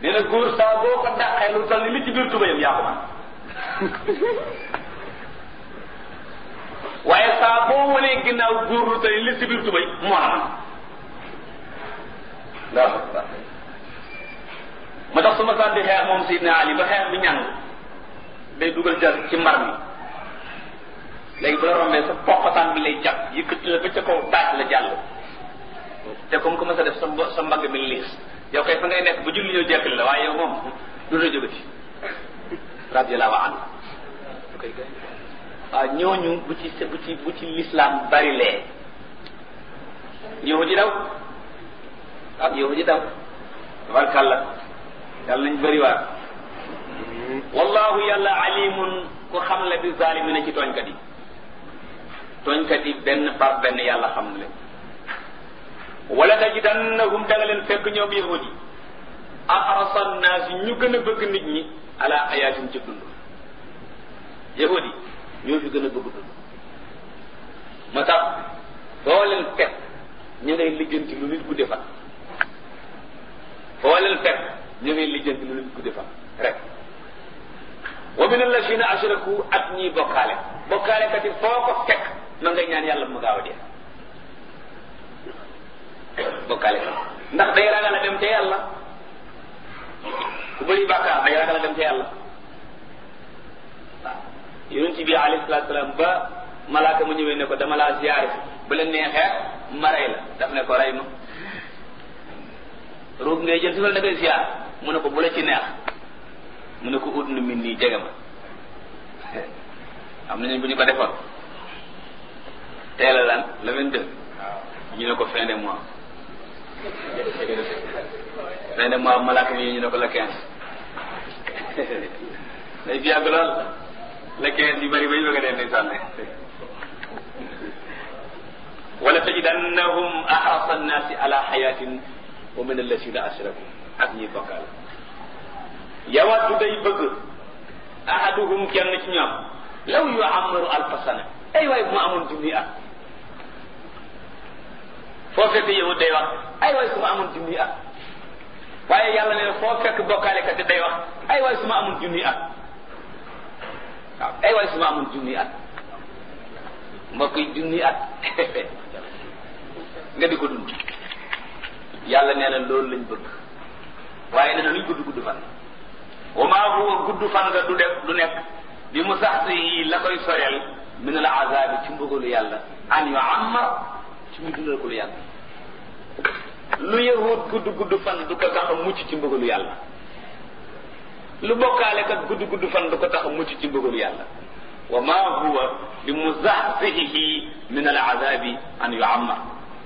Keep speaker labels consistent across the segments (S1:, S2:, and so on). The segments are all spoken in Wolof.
S1: nee na góor saa boo ko dàqee lu toll ni li ci biir tubayam yaa ko man waaye saa boo wanee ginnaaw góor lu toll ni li ci biir tubay moo la man ma tax su ma sànni xeex moom Seydina Ali ba xeex bi ñàng day dugal jar ci mbar mi léegi bu la rombee sa poqataan bi lay jàpp yëkkati la ba ca kaw taaj la jàll te comme que ma sa def sa mbagg mi liis yow kay fa ngay nekk bu julli ñëw jekkali la waaye yow moom du la jógati radiyallahu anhu waaw ñooñu bu ci l'islam bari lee yow ji daw yow ji daw tabarkàlla yàlla nañ bëri waat wallahu yàlla alimun ku xam la bi zalimina ci tooñkat yi benn par benn yàlla xam na leen wala tajidannahum danga leen fekk ñoom yahudi ahrasa nnaas ñu gën a bëgg nit ñi ala xayaatin ci dund yahudi ñoo fi gën a bëgg dund ma tax foo leen fekk ñu ngay lijjanti lu nit gudde fan foo leen fekk ñu ngay lijjanti lu nit gudde fan rek wa min allazina ashraku ak ñiy bokkaale kat yi foo ko fekk ma ngay ñaan yàlla mu gaaw a dee bokkaale kat ndax day ragal a dem ca yàlla ku bëri bàkkaar day ragal a dem ca yàlla waaw yonent bi alayhi salaatu salaam ba malaaka mu ñëwee ne ko dama laa ziyaare bu la neexee ma rey la daf ne ko rey ma ruug ngay jël si wala da ngay ziyaar mu ne ko bu la ci neex mu ne ko ut na min nii jege ma am nañu bu ñu ko defoon teel a lan le 22 ñu ne ko fin de mois fin de mois malaaka mi ñu ne ko le 15 day fi yàgg lool le 15 yu bëri ba ñu bëgg a dee ndeysaan wala tajidannahum ahrasa annaasi ala hayatin wa min alladina ashraku ak ñi bokkaale yawaddu day bëgg ahaduhum kenn ci ñoom law yu'ammaru alfa sana ay waay bu ma amoon junni at foo fekk yahud day wax ay waay su ma amoon junni at waaye yàlla ne foo fekk bokkaalekat day wax ay waay su ma amoon junni at waaw ay waay su ma amoon junni at mbokk yi junni at nga di ko dund yàlla nee na loolu lañ bëgg waaye nee na luñ gudd fan wa maa huwa gudd fan nga du def du nekk bi mu sax si la koy soreel min al azabi ci mbugalu yàlla an yu ammar ci mu dundal ko lu yàlla lu yahut gudd fan du ko tax a mucc ci mbugalu yàlla lu bokkaale kat gudd fan du ko tax a mucc ci mbugalu yàlla wa maa huwa bi muzahzihi min al azabi an yu ammar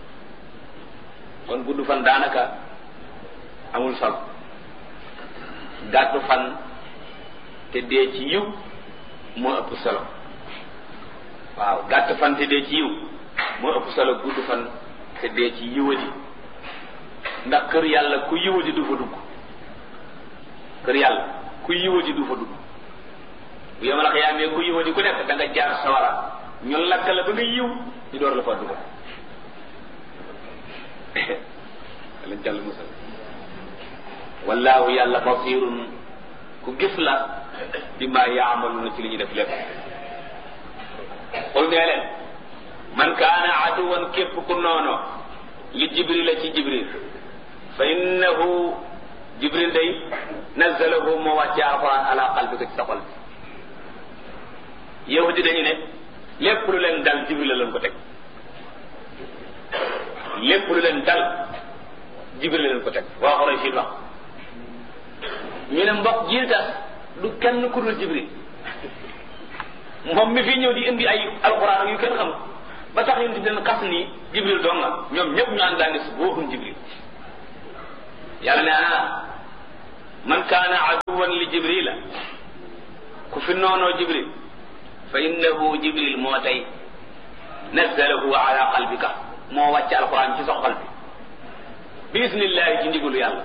S1: kon gudd fan daanaka amul solo gàttu fan te dee ci yiw moo ëpp solo waaw gàtt fan te dee ci yiw moo ëpp solo gudd fan te dee ci yiwadi ndax kër yàlla ku yiwadi du fa dugg kër yàlla ku yiwadi du fa dugg bu yomal ak yaamee ku yiwadi ku nekk da nga jaar sawara ñu lakk la ba nga yiw ñu door la fa dugg lañ jàll musal wallahu yàlla basirun ku gis la bima yaamaluna ci li ñu def lépp xul nee leen man kaana aduwan képp ku noono li jibril ci jibril fa innahu jibril day nazzalahu moo wàcce alquran ala qalbika ci sa xol bi yahudi dañu ne lépp lu leen dal jibril la leen ko teg lépp lu leen dal jibril la leen ko teg waa xoroy siin wax ñu ne mbokk jiil tas du kenn ku dul jibril moom mi fi ñëw di indi ay alxuraan yu kenn xam ba tax yéen di leen xas ni jibril doon nga ñoom ñëpp ñu ànd daangi su booxum jibril yàlla ne man kaana aduwan li jibrila ku fi noonoo jibril fa innahu jibril moo tey nazzalahu ala qalbika moo wàcc alxuraan ci sa xol bi bi isnillahi ci ndigalu yàlla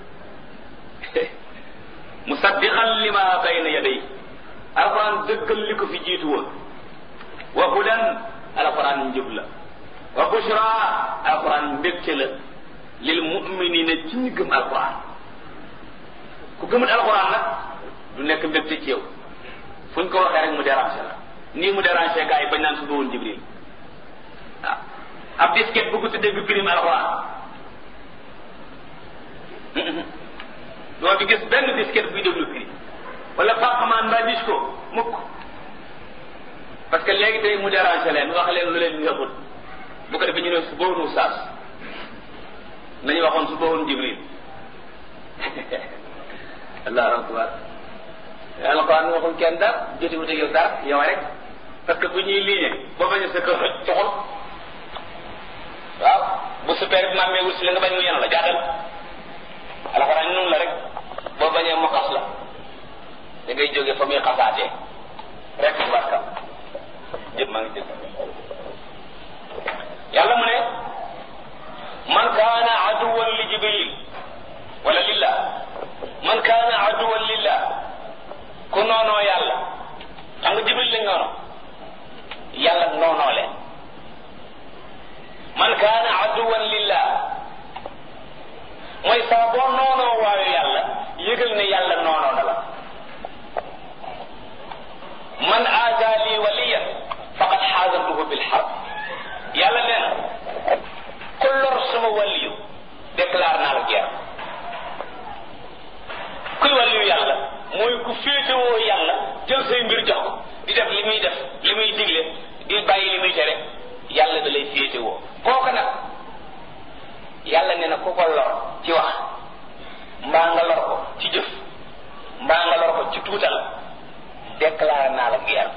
S1: musaddiqan lima bayna yaday alquran dëggal li ko fi jiitu woon wa hudan alquran njub la wa bushra alquran mbégte la lil muminina ci ñi gëm alquran ku gëmul alxuraan nag du nekk mbégte ci yow fuñ ko waxee rek mu déranger la nii mu déranger gars yi bañ naan suba woon Jibril waaw ab disquette bu ko tuddee bi prime alxuraan doo fi gis benn disquette buy déglu prime wala fàqamaan mbaa dis ko mukk parce que léegi tey mu déranger leen wax leen lu leen neexul bu ko defee ñu ne suba woon Oustaz nañu waxoon suba woon Jibril allahu akbar alquran waxul kenn dara jotiwut ak yow dara yow rek parce que bu ñuy liggéey boo bañ a sa kër coxul waaw bu super bi maamee wut si la nga bañ mu yenu la jaaxal alquran noonu la rek boo bañee mu xas la da ngay jógee fa muy xasaatee rek barka jëpp maa ngi jël yàlla mu ne man kaana aduwan li jibril wala lillah man kaana aduwan lillah ku noonoo yàlla xam nga jibril lañ noono yàlla noonoo leen man kaana aduwan lillah mooy saa boo noonoo waayu yàlla yëgal ne yàlla noonoo na la man aada li waliyan faqad xaasantuhu bil harb yàlla nee na ku lor sama waliyu déclare naa la guerre kuy waliyu yàlla mooy ku féetewoo yàlla jël say mbir jox ko di def li muy def li muy digle di bàyyi li muy tere yàlla da lay féetewoo kooku nag yàlla nee na ku ko lor ci wax mbaa nga lor ko ci jëf mbaa nga lor ko ci tuutal déclaré naa la guerre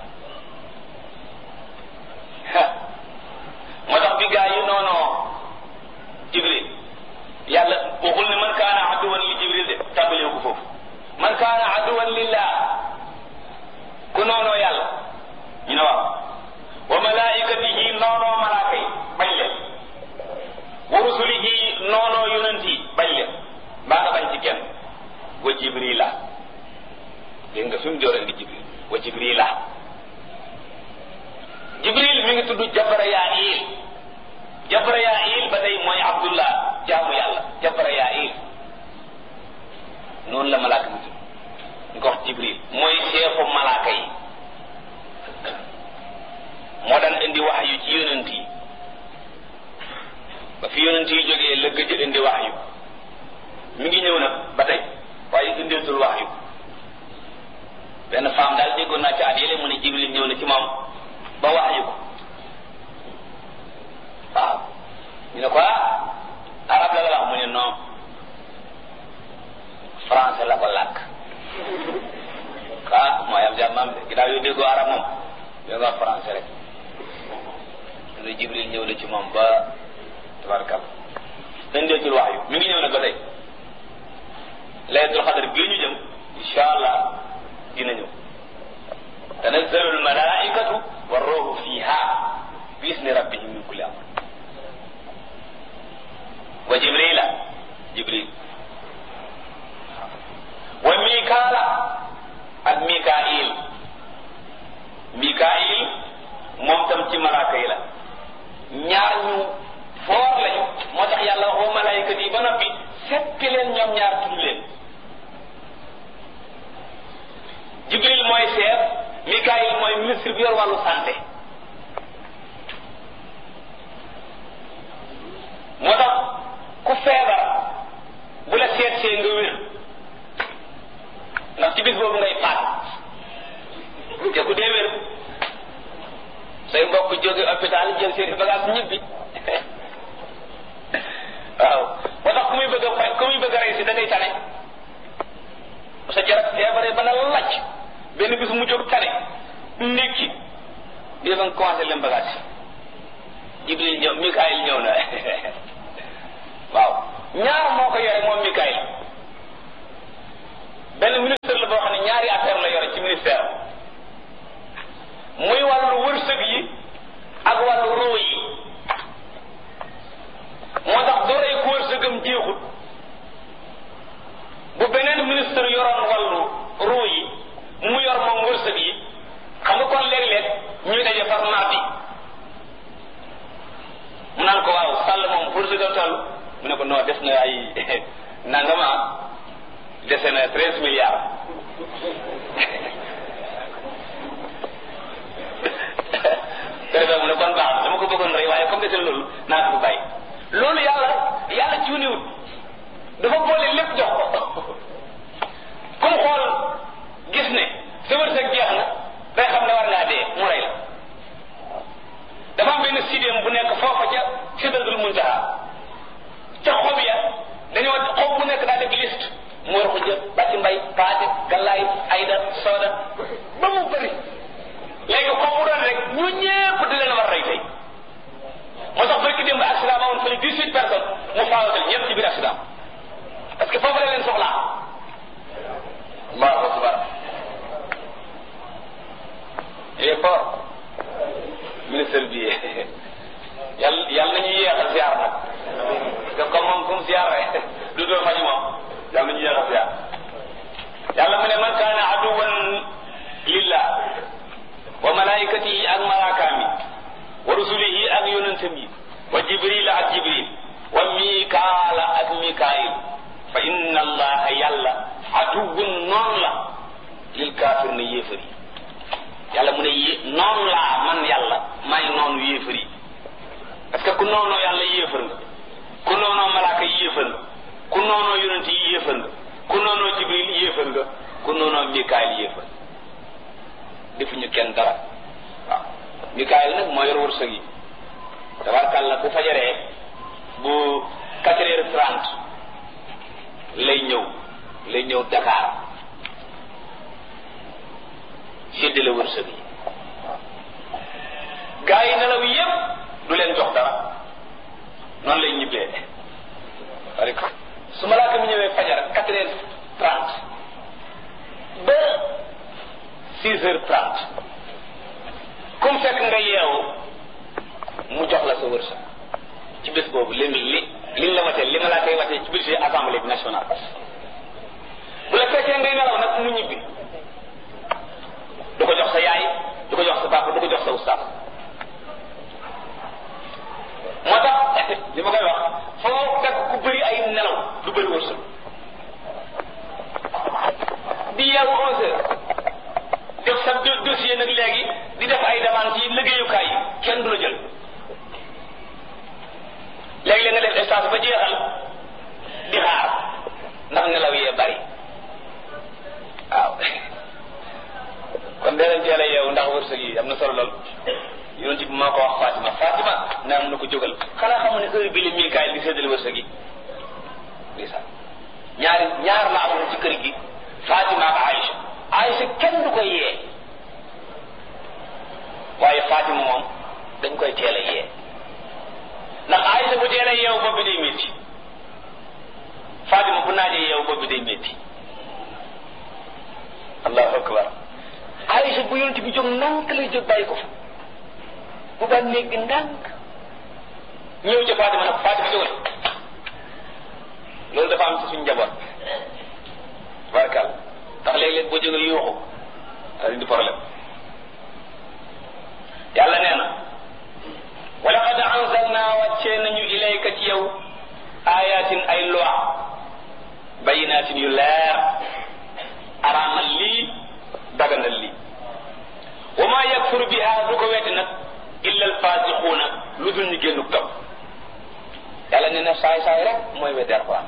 S1: moo tax bi gaa yi noonoo Jibril yàlla waxul ne man kaana aduwan li Jibril de tàmbalee ko foofu man kaana aduwan lillah ku noonoo yàlla ñu ne waaw wa malaikatihi noonoo malaaka yi bañ leen wa rusulihi noonoo yonent yi bañ leen mbaa nga bañ ci kenn wa Jibrila dégg nga fi mu jooree ngi Jibril wa Jibrila Jibril mi ngi tudd Jabrayail Jabrayail ba tey mooy Abdullah jaamu yàlla Jabrayail noonu la malaaka mi tudd ñu ko wax Jibril mooy chefu malaaka yi moo daan indi wax yu ci yonent yi ba fi yonent yi jógee la gëj indi wax yu mi ngi ñëw nag ba tey waaye indeetul wax yu benn femme daal déggoon naa ci at yële mu ne Jibril ñëw na ci moom ba wax yu ko waaw ñu ne ko arab la wax mu ne non français la ko làkk mooy am jàmmam de ginnaaw yow déggoo arab moom da nga wax français rek mu ne Jibril ñëw na ci moom ba tabarkal indeetul wax yu mi ngi ñëw nag ba tey laylatul xadar bii ñu jëm insha allah dina ñëw tanazzalu almalaikatu warruhu fiha bi isni rabbihim min kulli amr wa jibrila jibril wa mikaala ak mikail mikail moom tam ci malaaka yi la ñaar ñu foor lañu moo tax yàlla wax wa malaaykat yi ba noppi seppi leen ñoom ñaar tudd leen jibril mooy chef mikail mooy ministre bi yor wàllu santé moo tax ku feebar bu la seetsee nga wér ndax ci bis boobu ngay faat te ku dee wér say mbokk jóge hôpital jël seeni bagage ñibbi waaw moo tax ku muy bëgg a fay ku muy bëgg a rey si da ngay tane sa jarab feebaree ba na lacc benn bis mu jóg tane ndékki di ba nga commencé leen bagage jibril ñëw mikaayil ñëw na waaw ñaar moo ko yore moom mikaayil benn ministre la boo xam ne ñaari affaire la yore ci ministère muy wàllu wërsëg yi ak wàllu roo yi moo tax du rey ku wërsëgam jeexut bu beneen ministre yoroon wàllu roo yi mu yor moom wërsëg yi xam nga kon léeg-léeg ñuy daje far mardi mu naan ko waaw sàll moom wërsëgam toll mu ne ko non def na ay nangama dese na 13 milliards mu ne kon baax dama ko bëggoon rey waaye comme dese loolu naa ko bàyyi loolu yàlla cuuniwut dafa boole lépp jox ko comme xool gis ne sa wërsëg jeex na day xam ne war ngaa dee mu rey la dafa am benn sidéem bu nekk foofa ca Sidratul Muntaha ca xob ya dañoo xob bu nekk daa def liste mu war ko jël bàcc mbay paate gallaay ayda sooda ba mu bëri léegi xob bu doon rek ñu ñépp di leen war rey tey moo tax barki démb accident ma woon fële 18 personnes mu faawatal ñëpp ci biir accident parce que foofu la leen soxlaa Allahu akbar il est fort ministre bi yàlla nañu yéexal ziar nag parce que comme moom fu mu ziar rek du doon faj moom yàlla nañu yéexal ziar yàlla mu ne man kaana aduwan lillah wa malaikatihi ak malaakaam yi wa rusulihi ak yonentam yi wa jibril ak jibril wa mikaala ak mikaayil fa inna allaha yàlla aduwun noonu la lil kaafir na yéefar yi yàlla mu ne noonu laa man yàlla may noonu yéefar yi parce que ku noonoo yàlla yéefar nga ku noonoo malaaka yi yéefar nga ku noonoo yonent yi yéefar nga ku noonoo jibril yéefar nga ku noonoo mikaayil yéefar defuñu kenn dara waaw mikaayil nag moo yor wërsëg yi tabarkàlla bu fajaree bu 4h30 lay ñëw Dakar séddale wërsëg yi gaa yi nelaw yépp du leen jox dara noonu lay ñibbee rek su malaaka mi ñëwee fajar 4h30 ba 6h30 comme fekk nga yeewu mu jox la sa wërsëg ci bés boobu liñ la watee li malaaka yi watee ci budget assemblée nationale bu la fekkee ngay nelaw nag mu ñibbi du ko jox sa yaay du ko jox sa papa du ko jox sa ustaas moo tax li ma koy wax foo fekk ku bëri ay nelaw du bëri wërsëg di yeewu 11h def sa dossier nag léegi di def ay demande ci liggéeyukaay yi kenn du la jël léegi-léeg nga def stage ba jeexal di xaar ndax nelaw yee bari waaw kon dee leen teel a yeewu ndax wërsëg yi am na solo lool yonent bi moo ko wax Fatima naan na ko jógal xanaa xamu ne heure bi la Mikaayil di séddale wërsëg yi ndeysaan ñaar la amoon ci kër gi Fatima ak Aïcha kenn du koy yee waaye Fatima moom dañ koy teel a yee ndax Aïcha bu teel a yeewu bopp bi day métti Fatima bu naajee yeewu bopp bi day métti allahu akbar Aïcha bu yonent bi jóg ndànk lay jóg bàyyi ko fa bu ba néeg bi ndànk ñëw ca Fatima nag Fatima jógal loolu dafa am ci suñu njaboot barkal ndax léeg-léeg boo jógee yuuxu daal di problème yàlla nee na wa laqad anzalna wàccee nañu ilayka ci yow ayatin ay loi bayinatin yu leer araamal lii daganal lii wa ma yakfuru biha du ko weddi nag illa alfasiquuna lu dul ñu génnu topp yàlla nee na saay rek mooy weddi Alxuraan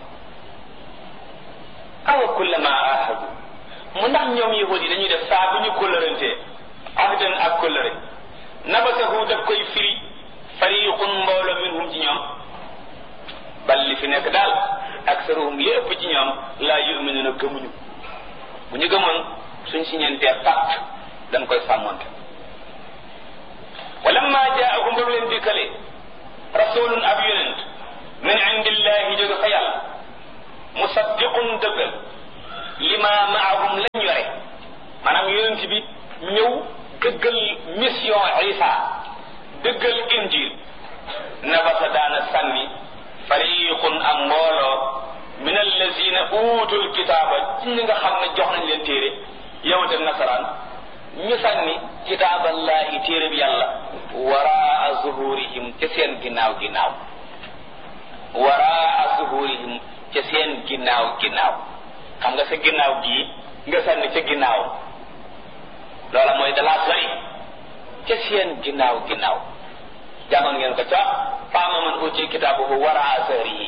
S1: awa kullama ahadu mu ndax ñoom yahud yi dañuy def saa bu ñu kóllërantee ahdan ak kóllëre nabasahu daf koy firi fariqun mbooloo minhum ci ñoom bal li fi nekk daal aksaruhum li ëpp ci ñoom laa yu'minuuna gëmuñu bu ñu gëmoon suñ siñentee pacte dañ koy sàmmonte walamma jaahum ba mu leen dikkale rasulun ab yonent min indillahi jóge fa yàlla musaddiqun dëggal lima maahum lañ yore maanaam yonent bi ñëw dëggal mission Isa dëggal injil nabasa daana sànni fariqun am mbooloo min allazina utul kitaaba ci ñi nga xam ne jox nañ leen téere yawut ak nasaraan ñu sànni kitaaballahi téere bi yàlla waraa zuhurihim ca seen ginnaaw waraa zuhurihim ca seen ginnaaw xam nga sa ginnaaw gii nga sànni ca ginnaaw loola mooy dalaa sori ca seen ginnaaw jàngoon ngeen ko ca faama man uti kitaabuhu waraa sahrihi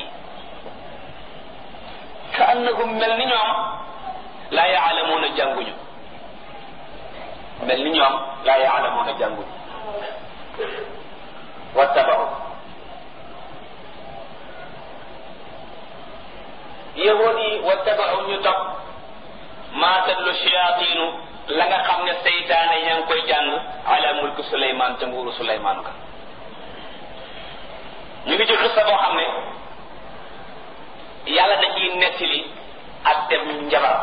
S1: ka annahum mel ni ñoom laa yaalamuuna jànguñu wattabahu yahuud yi wattabahu ñu topp maa tatlu shayaatinu la nga xam ne seytaane yaa ngi koy jàng ala mulki Suleymaan ca nguuru Suleymaan ka ñu ngi ci xissa boo xam ne yàlla da ciy nettali ak dem njabar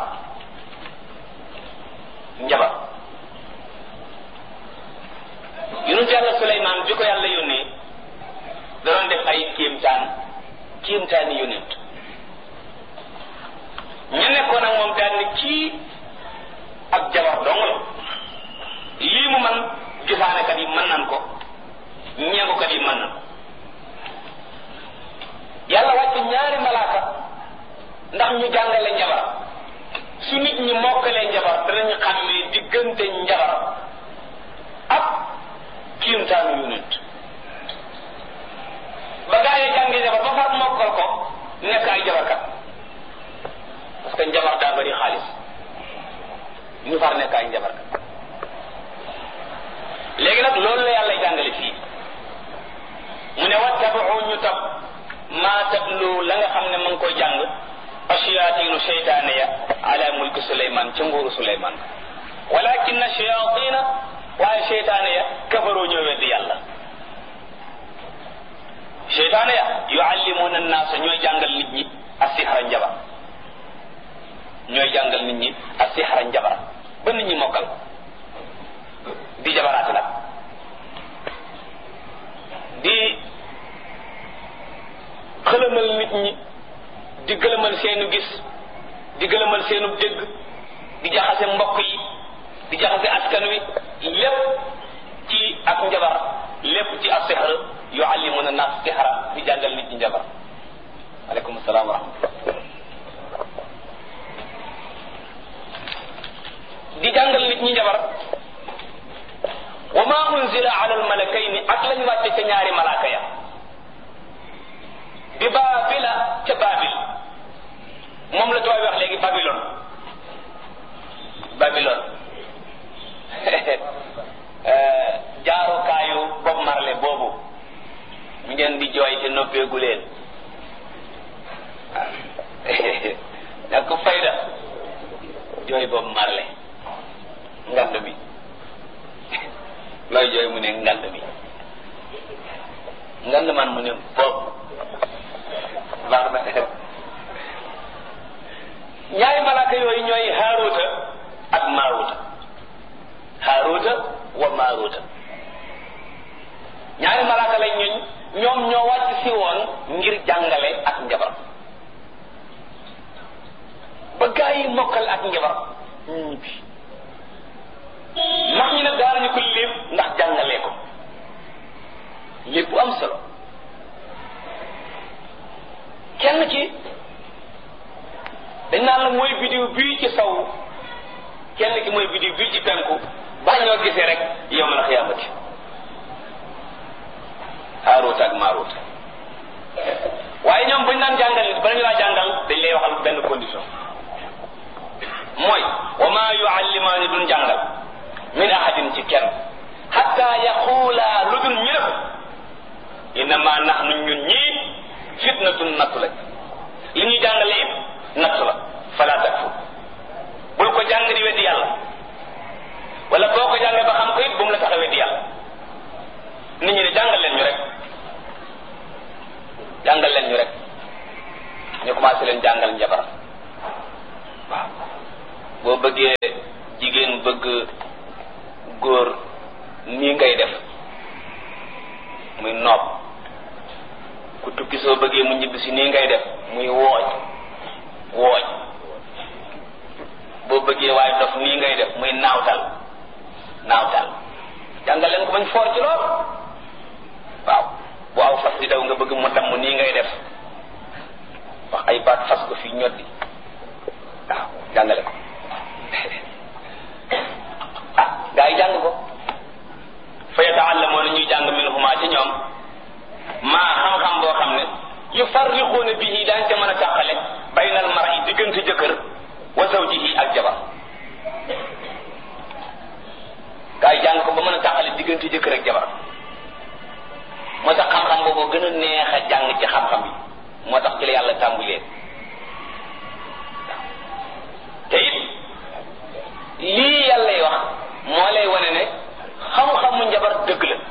S1: yonent yàlla Suleymaan bi ko yàlla yónnee da doon def ay kéemtaani yonent ñu nekkoon ak moom daan ni kii ak jabar dong la lii mu man gisaanekat yi mën nan ko ñeengukat yi mën nan ko yàlla wàcc ñaari malaaka ndax ñu jàngale njabar su nit ñi mokkalee njabar danañu xam ne diggante njabar ak kiimtaanu yonent ba gaa yi jàngi njabar ba far mokkal ko nekk ay jabarkat parce que njabar daa bari xaalis ñu far nekk ay njabarkat léegi nag loolu la yàlla jàngale fii mu ne wattabaxu ñu topp maa tatlu la nga xam ne ma ngi koy jàng ashayaatinu seytaane ya ala mulki Suleymaan ca nguuru Suleymaan walakin shayatina waaye seytaane ya kafaroo ñoo weddi yàlla seytaane ya yuallimuna annaasa ñooy jàngal nit ñi asihra njabar ba nit ñi mokkal di jabaraate nag di xëlëmal nit ñi di gëlëmal seenu gis di gëlëmal seenu dégg di jaxase mbokk yi di jaxase askan wi lépp ci ak njabar lépp ci ak sixar yuallimuna nas sixra di jàngal nit ñi njabar aleykum salaam wa rahmatullah di jàngal nit ñi njabar wa ma unzila ala al malakayni ak lañu wàcce ca ñaari malaaka ya bi baabila ca baabil moom la tooy wax léegi Babylone jaarukaayu Bob Marley boobu mu ngeen di jooy te noppeegu leen da ko fayda jooy Bob Marley ngand mi looy jooy mu ne ngand mi ngand man mu ne bopp baax na ñaari malaaka yooyu ñooy Haaruuta ak Maaruuta Haaruuta wa Maaruuta ñaari malaaka lañ ñoom ñoo wàcc si woon ngir jàngale ak njabar ba gaa yi mokkal ak njabar ñibbi ndax ñu ne daanañu ko lépp ndax jàngalee ko lépp bu am solo kenn ci dañ naan la mooy bidiw bii ci saw kenn ki mooy bidiw bii ci penku ba ñoo gisee rek yawmal xiyaamati Haaruut ak Maaruut waaye ñoom bañ naan jàngal nit bala ñu laa jàngal dañ lay waxal benn condition mooy wa maa yuallimaani duñ jàngal min ahadin ci kenn hatta yaxuulaa lu dul ñu def innama nahnu ñun ñii fitnatun nattu la li ñuy jàngale it nattu la fala takfur bul ko jàng di weddi yàlla wala boo ko jàngee ba xam ko it bu mu la tax a weddi yàlla nit ñi ne jàngal leen ñu rek ñu commencé leen jàngal njabar waaw boo bëggee jigéen bëgg góor nii ngay def muy noob ku tukki soo bëggee mu ñibbisi nii ngay def muy wooj boo bëggee waaye dof nii ngay def muy naawtal jàngal leen ko bañ foor ci lool waaw bu aw fas di daw nga bëgg mu damm nii ngay def wax ay baat fas ko fii ñoddi waaw neex a jàng ci xam-xam yi moo tax ci la yàlla tàmbulee te it lii yàllay wax moo lay wane ne xam-xamu njabar dëgg la.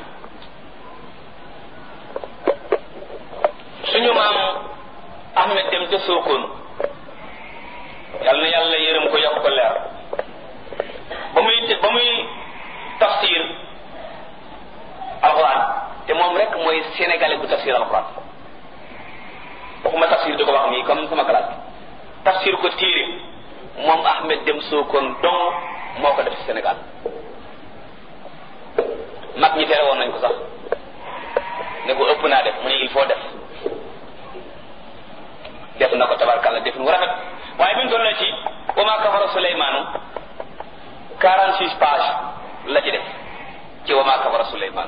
S1: suñu maam Ahmed dem ca Sokone yàlla na yàlla yërëm ko yokk ko leer ba muy tafsir alxuraan te moom rek mooy sénégalais bu tafsir alxuraan waxuma tafsir di ko wax nii comme sama classe tafsir ko téere moom Ahmed dem Sokone dong moo ko def ci Sénégal mag ñi tere woon nañ ko sax ne ko ëpp naa def mu ne il faut def na ko tabarkàlla def nu rafet waaye bi mu toll ci wa maa kafara Suleymaanu 46 pages la ci def ci wa maa kafara Suleymaanu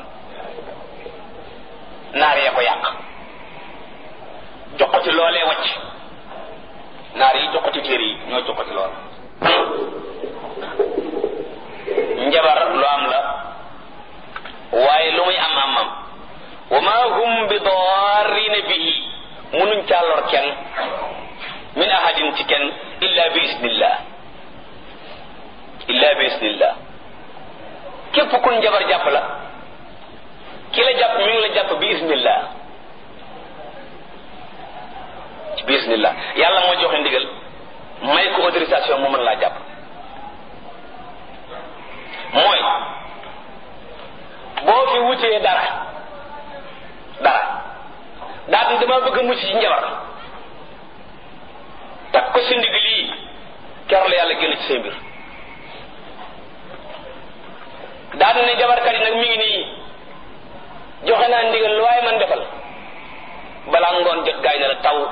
S1: naar ya ko yàq jox ko ci loolee wàcc naar yi jox ko ci téere yi ñoo jox ko ci lool njabar lu am la waaye lu muy am wa maa hum bi darrina bihi munuñ caa lor kenn min ahadin ci kenn illa bi isnillah képp ku njabar jàpp la ki la jàpp mi ngi la jàpp bi isnillah yàlla moo joxe ndigal may ko autorisation mu mën laa jàpp mooy boo fi wutee dara daal di dama bëgg a mucc ci njabar takk ko si ndig lii keroog la yàlla génn ci say mbir daal ne jabarkat yi nag mi ngi nii joxe naa ndigal lu waaye man defal balaa ngoon jot gaay na la taw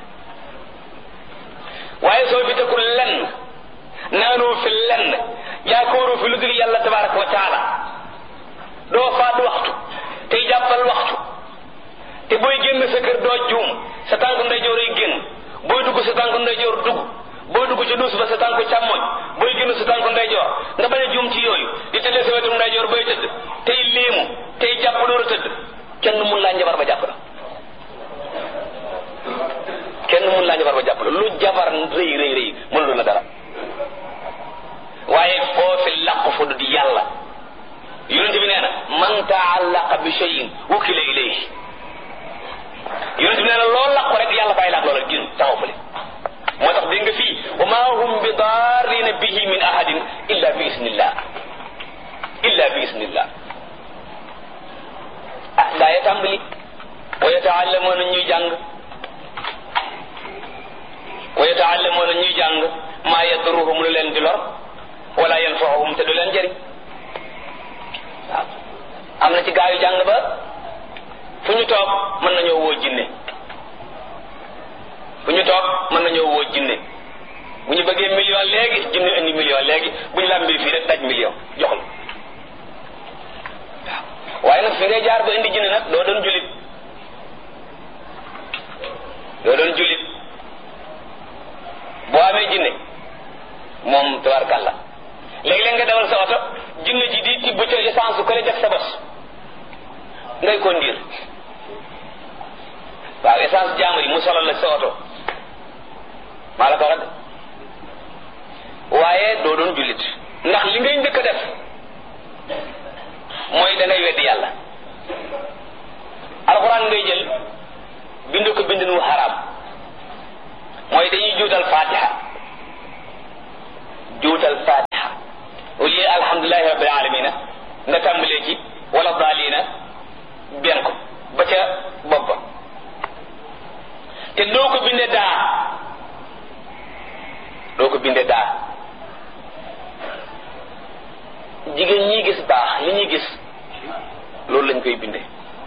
S1: waaye soo fi tekkul lenn naanoo fi lenn yaakaaroo fi lu dul yàlla tabaraka wa taala doo faat waxtu tey jàppal waxtu te booy génn sa kër doo juum sa tànku ndeyjoor ay génn booy dugg sa tànku ndeyjoor dugg booy dugg ci duus ba sa tànku càmmoñ booy génn sa tànku ndeyjoor nga bañ a juum ci yooyu di tëddee sa wetu ndeyjoor booy tëdd tey léemu tey jàpp door a tëdd kenn mun laa njabar ba jàpp la lu jabar rëy mënul na dara waaye foofi làqu fu du di yàlla yonente bi nee na man taallaqa bi shay'in wukila ilayhi yonente bi nee na loolu làqu rek yàlla bàyyi laak loola gën taxaw fële moo tax dégg nga fii wa ma hum bi darrina bihi min ahadin illa bi isnillah daa ya tàmbali wa yata'allamuna ñuy jàng maa yadurruhum lu leen di lor wala yanfa'uhum te du leen jëriñ waaw am na ci gaa yu jàng ba fu ñu toog mën nañoo woo jinne bu ñu bëggee million léegi jinne indi million léegi bu ñu làmbee fii rek daj million jox la waaw waaye nag fi ngay jaar ba indi jinne nag doo doon jullit boo amee jinne moom tabarkàlla léegi-léeg nga dawal sa oto jinne ji di tibb ca essence su ko le def sa bos ngay conduire waaw essence jaamur yi mu solal la sa oto maa la ko rek waaye doo doon jullit ndax li ngay njëkk a def mooy da ngay weddi yàlla alxuraan ngay jël bind ko bind nu xaraam mooy dañuy juutal fatiha au lieu alhamdulillahi rabbil alamina nga tàmbalee ci wala daalina benn ko ba ca bopp ba te doo ko bindee daa jigéen ñi gis baax li ñuy gis loolu lañ koy bindee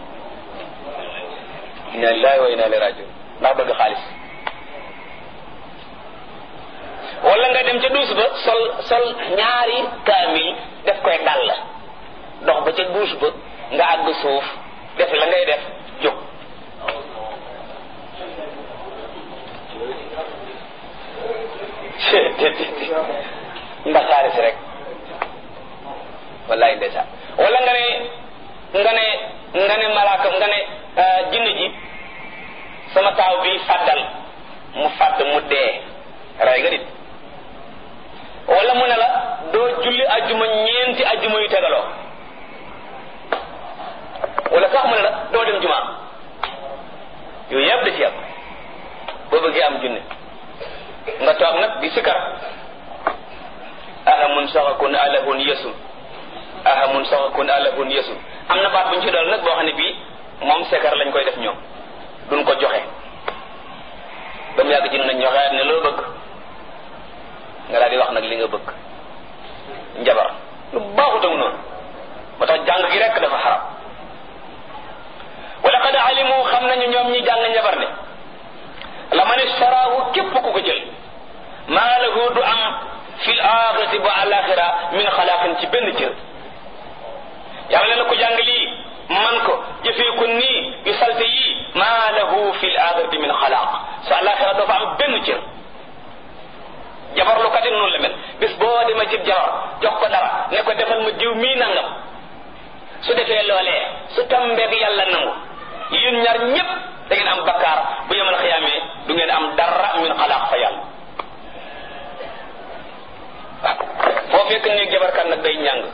S1: inna lillahi wa inna ilayhi rajiun ndax bëgg xaalis wala nga dem ca duus ba sol ñaari kaamil def koy dal la dox ba ca duus ba nga àgg suuf def la ngay def jóg ndax xaalis rek wallaay ndeysaan wala nga ne malaaka nga ne
S2: jinne ji sama taaw bi fàddal mu fàdd mu dee ray nga nit wala mu ne la doo julli ajjuma ñeenti ajjuma yu tegaloo wala sax mu ne la doo dem juma yooyu yëpp da ci yàpp boo bëggee am junne nga toog nag di sikar ahamun saxakun alahun yesu ahamun saxakun alahun yesu am na baat bu ñu ci dool nag boo xam ne bii moom sikar lañ koy def ñoom duñ ko joxe ba mu yàgg ci nañ ñoxeat ne loo bëgg nga daal di wax nag li nga bëgg njabar lu baaxutam noonu moo tax jàng gi rek dafa xaram wala qad alimu xam nañu ñoom ñi jàng njabar ne la man istaraahu képp ku ko jël maa lahu du am fil axirati ba alaxira min xalaaqin ci benn cër yàlla ne ko jàng lii man ko jëfee ko nii yu salte yii maa lahu fil axirati min xalaaq sa alaxira dafa am benn cër jabar lu katin noonu la mel bis boo demee ci jabar jox ko dara ne ko defal ma diw mii nangam su defee loolee su tambeeg yàlla nangu yéen ñaar ñépp da ngeen am bakkaar bu yemal xiyaamee du ngeen am dara min xalaaq fa yàlla waaw foo fekk ne jabarkat nag day ñàng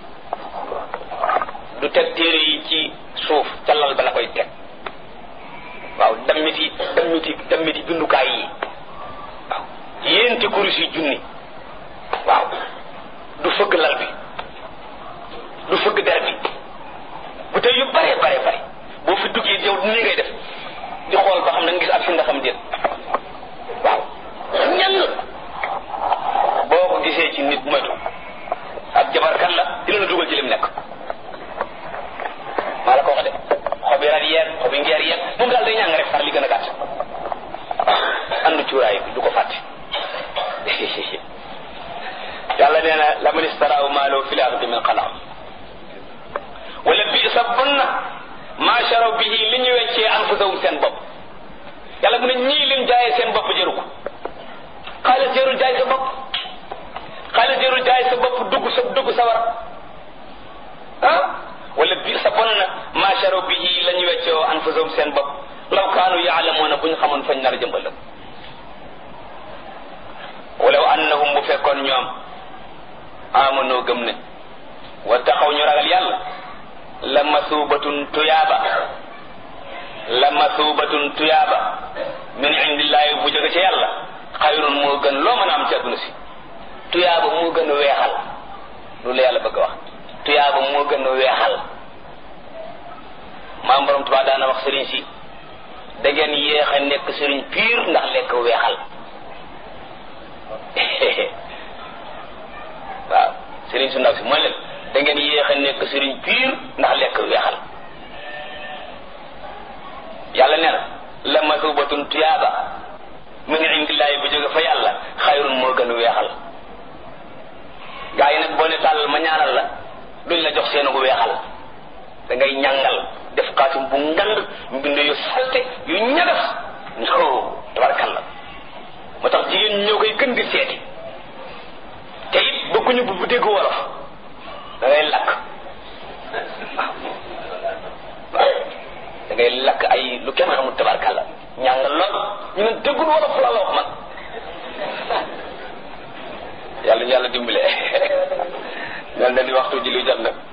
S2: du teg téere yi ci suuf ca lal ba la koy teg waaw dammiti bindukaay yi waaw yéenti kurus yi junni waaw du fëgg lal bi du fëgg der bi bu tey yu bare boo fi duggee yow nii ngay def di xool ba xam na nga gis ak fi nga xam déet waaw ñan boo ko gisee ci nit moytu ak jabarkat la dina la dugal ci lim nekk maa la ko wax de xobi rat yeeg xobi ngeer yeeg moom daal day ñàng rek far li gën a gàtt andu cuuraay bi du ko fàtte yàlla nee na la man istaraahu maalahu fil ardi min xalaq wala bisa bon na maa sharaw bihi li ñu weccee anfusahum seen bopp yàlla mu ne ñii lim jaayee seen bopp jëru ko xaalis jërul jaay sa bopp xaalis jërul jaay sa bopp dugg sa war ah wala bisa bon na maa sharaw bihi la ñu weccee anfusahum seen bopp law kaanu yaalamuuna bu ñu xamoon fañ nar a jëmbal walaw annahum bu fekkoon ñoom amanoo gëm ne wa taxaw ñu ragal yàlla la masubatun tuyaaba min indillahi bu jóge ci yàlla xayrun moo gën loo mën a am ci àdduna si tuyaaba moo gën a weexal loolu la yàlla bëgg a wax tuyaaba moo gën a weexal maam borom Tuubaa daana wax sëriñ si da ngeen yéex a nekk sëriñ piir ndax lekk weexal waaw sëriñ su ndaw si mooy leen da ngeen yéex a nekk sëriñ piir ndax lekk weexal yàlla nee na la masubatun tuyaaba min indillahi bu jóge fa yàlla xayrun moo gën a weexal gaa yi nag boo ne tàllal ma ñaanal la duñ la jox seenu weexal da ngay ñàngal def xaatim bu ngand mbind yu salte yu ñagas no tabarkalla moo tax jigéen ñoo koy gën di seeti te it bëgguñu bu dégg wolof da ngay lakk waaw da ngay lakk ay lu kenn xamul tabarkalla ñàng lool ñu ne déggul wolof la wax man yàlla ñu yàlla dimbale ñal na di waxtu ji lu jot nag